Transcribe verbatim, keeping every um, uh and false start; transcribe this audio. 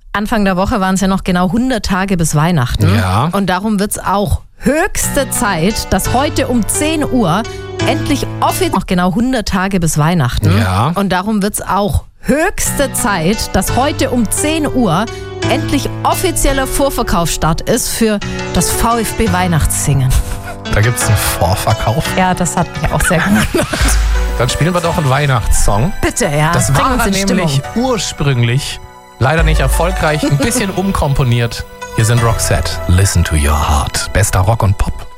Anfang der Woche waren es ja noch genau hundert Tage bis Weihnachten. Ja. Und darum wird es auch höchste Zeit, dass heute um zehn Uhr endlich offiziell noch genau hundert Tage bis Weihnachten. Ja. Und darum wird es auch höchste Zeit, dass heute um zehn Uhr endlich offizieller Vorverkaufsstart ist für das VfB Weihnachtssingen. Da gibt es einen Vorverkauf. Ja, das hat mich auch sehr gewundert. Dann spielen wir doch einen Weihnachtssong. Bitte, ja. Das bring war uns in nämlich Stimmung. ursprünglich leider nicht erfolgreich, ein bisschen umkomponiert. Hier sind Roxette, Listen to Your Heart. Bester Rock und Pop.